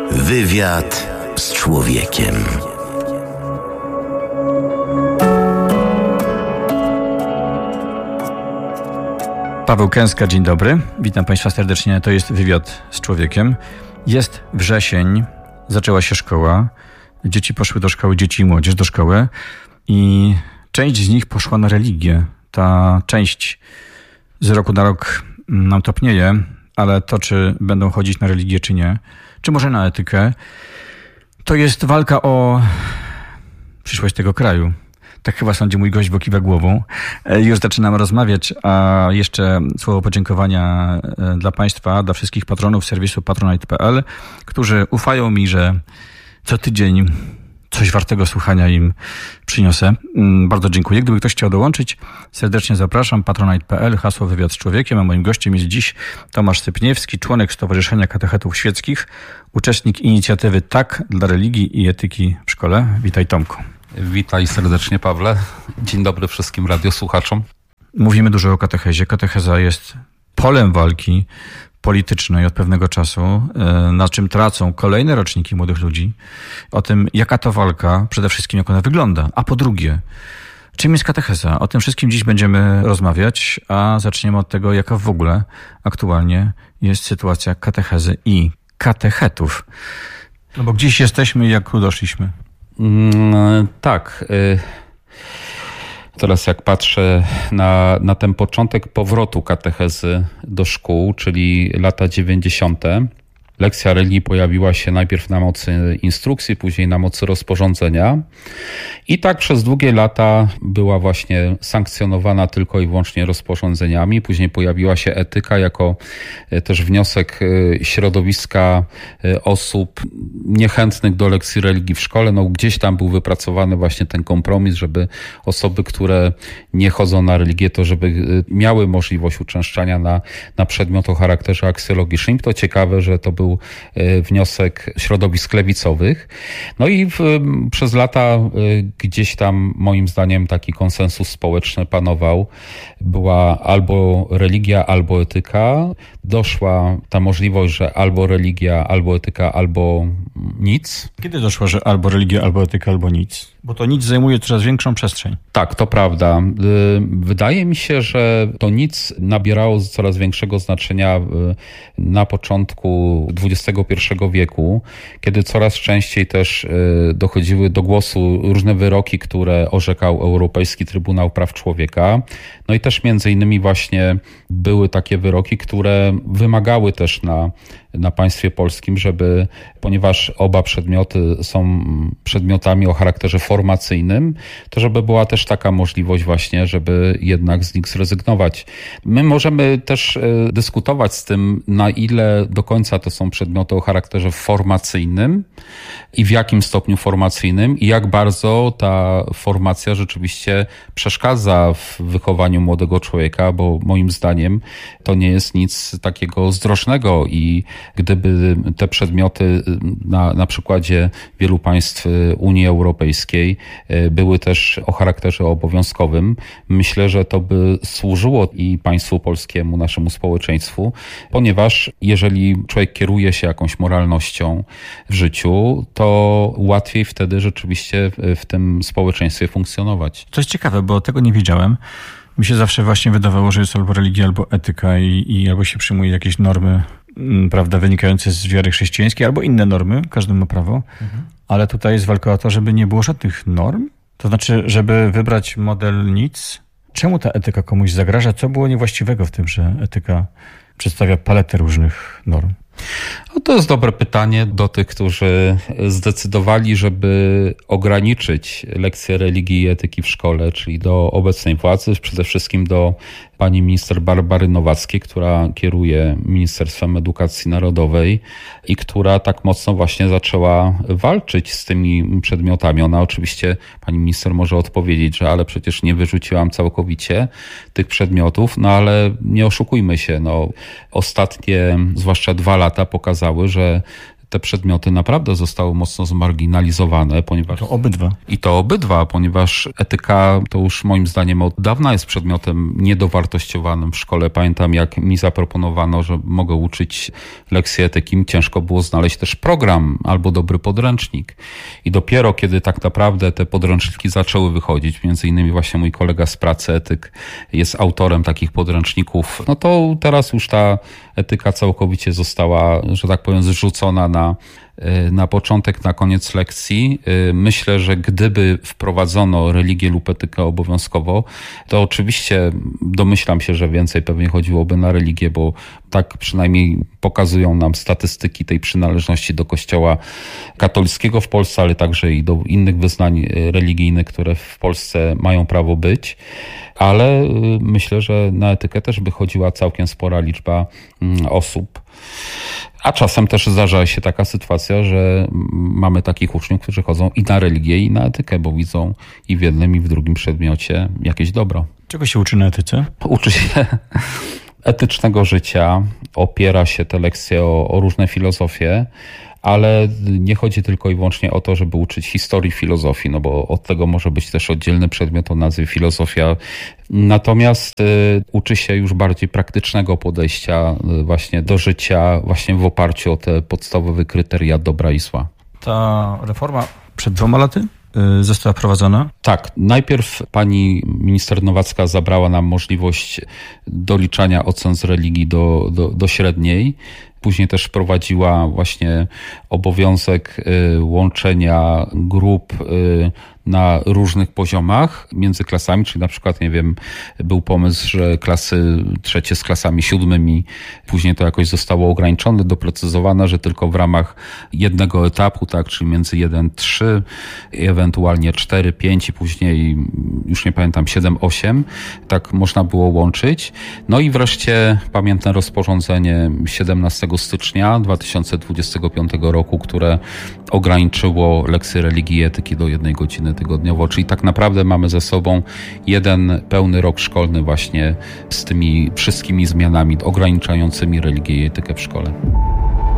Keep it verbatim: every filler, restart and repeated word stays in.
Wywiad z człowiekiem. Paweł Kęska, dzień dobry. Witam Państwa serdecznie. To jest Wywiad z człowiekiem. Jest wrzesień, zaczęła się szkoła. Dzieci poszły do szkoły, dzieci i młodzież do szkoły. I część z nich poszła na religię. Ta część z roku na rok nam topnieje, ale to, czy będą chodzić na religię, czy nie, czy może na etykę, to jest walka o przyszłość tego kraju. Tak chyba sądzi mój gość, bo kiwa głową. Już zaczynamy rozmawiać, a jeszcze słowo podziękowania dla Państwa, dla wszystkich patronów serwisu patronite kropka p l, którzy ufają mi, że co tydzień coś wartego słuchania im przyniosę. Bardzo dziękuję. Gdyby ktoś chciał dołączyć, serdecznie zapraszam. patronite kropka p l, hasło Wywiad z człowiekiem, a moim gościem jest dziś Tomasz Sypniewski, członek Stowarzyszenia Katechetów Świeckich, uczestnik inicjatywy Tak dla religii i etyki w szkole. Witaj, Tomku. Witaj serdecznie, Pawle. Dzień dobry wszystkim radiosłuchaczom. Mówimy dużo o katechezie. Katecheza jest polem walki politycznej od pewnego czasu, na czym tracą kolejne roczniki młodych ludzi. O tym, jaka to walka, przede wszystkim jak ona wygląda, a po drugie, czym jest katecheza. O tym wszystkim dziś będziemy rozmawiać, a zaczniemy od tego, jaka w ogóle aktualnie jest sytuacja katechezy i katechetów. No bo gdzieś jesteśmy i jak tu doszliśmy. Mm, tak. Teraz jak patrzę na, na ten początek powrotu katechezy do szkół, czyli lata dziewięćdziesiąte, lekcja religii pojawiła się najpierw na mocy instrukcji, później na mocy rozporządzenia. I tak przez długie lata była właśnie sankcjonowana tylko i wyłącznie rozporządzeniami. Później pojawiła się etyka jako też wniosek środowiska osób niechętnych do lekcji religii w szkole. No gdzieś tam był wypracowany właśnie ten kompromis, żeby osoby, które nie chodzą na religię, to żeby miały możliwość uczęszczania na, na przedmiot o charakterze aksjologicznym. To ciekawe, że to był wniosek środowisk lewicowych. No i w, przez lata gdzieś tam moim zdaniem taki konsensus społeczny panował. Była albo religia, albo etyka. Doszła ta możliwość, że albo religia, albo etyka, albo nic. Kiedy doszło, że albo religia, albo etyka, albo nic? Bo to nic zajmuje coraz większą przestrzeń. Tak, to prawda. Wydaje mi się, że to nic nabierało coraz większego znaczenia na początku dwudziestego pierwszego wieku, kiedy coraz częściej też dochodziły do głosu różne wyroki, które orzekał Europejski Trybunał Praw Człowieka. No i też między innymi właśnie były takie wyroki, które wymagały też na, na państwie polskim, żeby, ponieważ oba przedmioty są przedmiotami o charakterze formacyjnym, to żeby była też taka możliwość właśnie, żeby jednak z nich zrezygnować. My możemy też dyskutować z tym, na ile do końca to są przedmioty o charakterze formacyjnym i w jakim stopniu formacyjnym i jak bardzo ta formacja rzeczywiście przeszkadza w wychowaniu młodego człowieka, bo moim zdaniem to nie jest nic takiego zdrożnego i gdyby te przedmioty na, na przykładzie wielu państw Unii Europejskiej były też o charakterze obowiązkowym, myślę, że to by służyło i państwu polskiemu, naszemu społeczeństwu, ponieważ jeżeli człowiek kieruje się jakąś moralnością w życiu, to łatwiej wtedy rzeczywiście w tym społeczeństwie funkcjonować. To jest ciekawe, bo tego nie wiedziałem. Mi się zawsze właśnie wydawało, że jest albo religia, albo etyka i, i albo się przyjmuje jakieś normy, prawda, wynikające z wiary chrześcijańskiej, albo inne normy, każdy ma prawo, mhm. Ale tutaj jest walka o to, żeby nie było żadnych norm, to znaczy, żeby wybrać model nic. Czemu ta etyka komuś zagraża? Co było niewłaściwego w tym, że etyka przedstawia paletę różnych norm? No to jest dobre pytanie do tych, którzy zdecydowali, żeby ograniczyć lekcje religii i etyki w szkole, czyli do obecnej władzy, przede wszystkim do pani minister Barbary Nowackiej, która kieruje Ministerstwem Edukacji Narodowej i która tak mocno właśnie zaczęła walczyć z tymi przedmiotami. Ona oczywiście, pani minister może odpowiedzieć, że ale przecież nie wyrzuciłam całkowicie tych przedmiotów, no ale nie oszukujmy się, no ostatnie, zwłaszcza dwa lata pokazały, że te przedmioty naprawdę zostały mocno zmarginalizowane, ponieważ... To obydwa. I to obydwa, ponieważ etyka to już moim zdaniem od dawna jest przedmiotem niedowartościowanym w szkole. Pamiętam, jak mi zaproponowano, że mogę uczyć lekcji etyki, ciężko było znaleźć też program albo dobry podręcznik. I dopiero kiedy tak naprawdę te podręczniki zaczęły wychodzić, między innymi właśnie mój kolega z pracy etyk jest autorem takich podręczników, no to teraz już ta etyka całkowicie została, że tak powiem, zrzucona na, na początek, na koniec lekcji. Myślę, że gdyby wprowadzono religię lub etykę obowiązkowo, to oczywiście domyślam się, że więcej pewnie chodziłoby na religię, bo tak przynajmniej pokazują nam statystyki tej przynależności do Kościoła katolickiego w Polsce, ale także i do innych wyznań religijnych, które w Polsce mają prawo być. Ale myślę, że na etykę też by chodziła całkiem spora liczba osób. A czasem też zdarza się taka sytuacja, że mamy takich uczniów, którzy chodzą i na religię, i na etykę, bo widzą i w jednym, i w drugim przedmiocie jakieś dobro. Czego się uczy na etyce? Uczy się etycznego życia, opiera się te lekcje o, o różne filozofie, ale nie chodzi tylko i wyłącznie o to, żeby uczyć historii filozofii, no bo od tego może być też oddzielny przedmiot o nazwie filozofia. Natomiast y, uczy się już bardziej praktycznego podejścia y, właśnie do życia, właśnie w oparciu o te podstawowe kryteria dobra i zła. Ta reforma przed dwoma laty y, została prowadzona? Tak. Najpierw pani minister Nowacka zabrała nam możliwość doliczania ocen z religii do, do, do średniej. Później też wprowadziła właśnie obowiązek łączenia grup na różnych poziomach między klasami, czyli na przykład, nie wiem, był pomysł, że klasy trzecie z klasami siódmymi, później to jakoś zostało ograniczone, doprecyzowane, że tylko w ramach jednego etapu, tak, czyli między jeden trzy, ewentualnie cztery pięć i później, już nie pamiętam, siedem osiem, tak można było łączyć. No i wreszcie pamiętne rozporządzenie siedemnastego stycznia dwa tysiące dwudziestego piątego roku, które ograniczyło lekcje religii i etyki do jednej godziny tygodniowo, czyli tak naprawdę mamy ze sobą jeden pełny rok szkolny właśnie z tymi wszystkimi zmianami ograniczającymi religię i etykę w szkole.